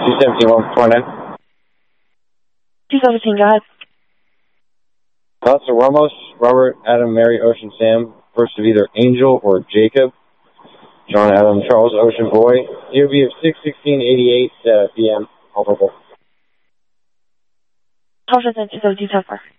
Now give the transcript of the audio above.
217-129. 217, go ahead. Officer Ramos, Robert, Adam, Mary, Ocean, Sam, first of either Angel or Jacob. John, Adam, Charles, Ocean, Boy. EOB of 6:16:88 p.m. All purple. Hold on, 217 so far.